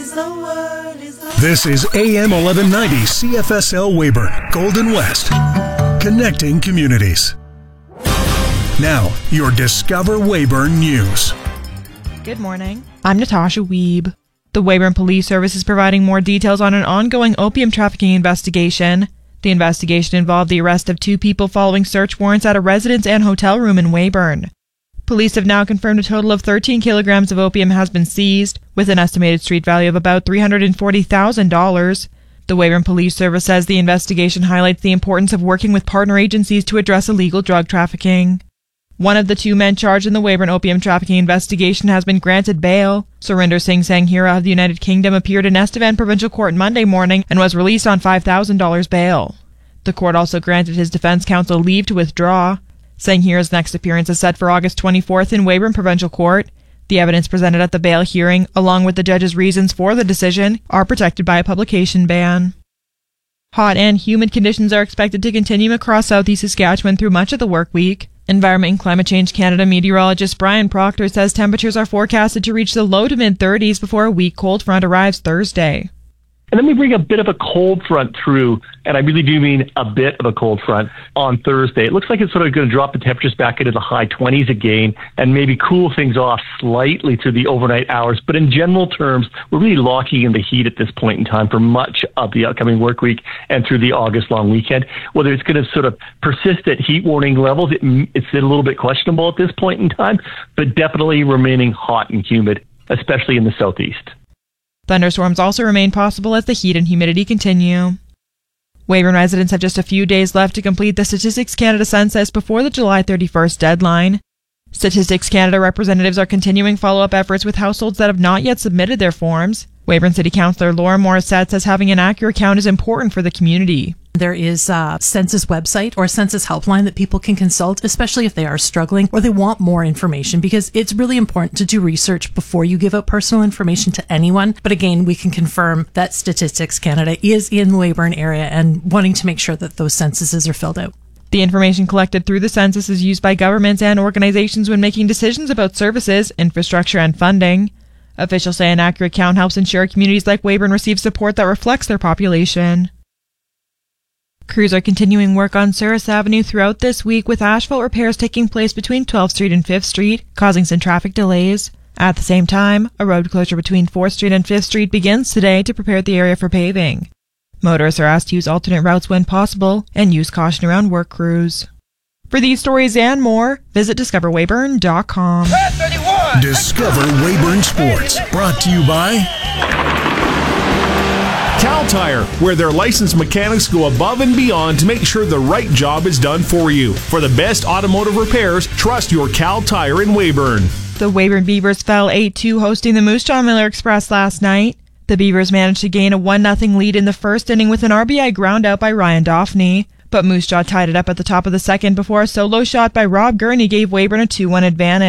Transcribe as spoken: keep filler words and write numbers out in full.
is the word, is the This is A M eleven ninety C F S L Weyburn, Golden West, connecting communities. Now, your Discover Weyburn News. Good morning. I'm Natasha Wiebe. The Weyburn Police Service is providing more details on an ongoing opium trafficking investigation. The investigation involved the arrest of two people following search warrants at a residence and hotel room in Weyburn. Police have now confirmed a total of thirteen kilograms of opium has been seized, with an estimated street value of about three hundred forty thousand dollars. The Weyburn Police Service says the investigation highlights the importance of working with partner agencies to address illegal drug trafficking. One of the two men charged in the Weyburn opium trafficking investigation has been granted bail. Surinder Singh Sanghira of the United Kingdom appeared in Estevan Provincial Court Monday morning and was released on five thousand dollars bail. The court also granted his defense counsel leave to withdraw. Sanghira's next appearance is set for August twenty-fourth in Weyburn Provincial Court. The evidence presented at the bail hearing, along with the judge's reasons for the decision, are protected by a publication ban. Hot and humid conditions are expected to continue across southeast Saskatchewan through much of the work week. Environment and Climate Change Canada meteorologist Brian Proctor says temperatures are forecasted to reach the low to mid-thirties before a weak cold front arrives Thursday. And then we bring a bit of a cold front through, and I really do mean a bit of a cold front, on Thursday. It looks like it's sort of going to drop the temperatures back into the high twenties again and maybe cool things off slightly through the overnight hours. But in general terms, we're really locking in the heat at this point in time for much of the upcoming work week and through the August long weekend. Whether it's going to sort of persist at heat warning levels, it, it's a little bit questionable at this point in time, but definitely remaining hot and humid, especially in the southeast. Thunderstorms also remain possible as the heat and humidity continue. Weyburn residents have just a few days left to complete the Statistics Canada census before the July thirty-first deadline. Statistics Canada representatives are continuing follow-up efforts with households that have not yet submitted their forms. Weyburn City Councillor Laura Morissette says having an accurate count is important for the community. There is a census website or a census helpline that people can consult, especially if they are struggling or they want more information, because it's really important to do research before you give out personal information to anyone. But again, we can confirm that Statistics Canada is in the Weyburn area and wanting to make sure that those censuses are filled out. The information collected through the census is used by governments and organizations when making decisions about services, infrastructure, and funding. Officials say an accurate count helps ensure communities like Weyburn receive support that reflects their population. Crews are continuing work on Souris Avenue throughout this week, with asphalt repairs taking place between twelfth Street and fifth Street, causing some traffic delays. At the same time, a road closure between fourth Street and fifth Street begins today to prepare the area for paving. Motorists are asked to use alternate routes when possible and use caution around work crews. For these stories and more, visit discover weyburn dot com. Discover Weyburn Sports, brought to you by Cal Tire, where their licensed mechanics go above and beyond to make sure the right job is done for you. For the best automotive repairs, trust your Cal Tire in Weyburn. The Weyburn Beavers fell eight two hosting the Moose Jaw Miller Express last night. The Beavers managed to gain a one nothing lead in the first inning with an R B I ground out by Ryan Daphne. But Moose Jaw tied it up at the top of the second before a solo shot by Rob Gurney gave Weyburn a two one advantage.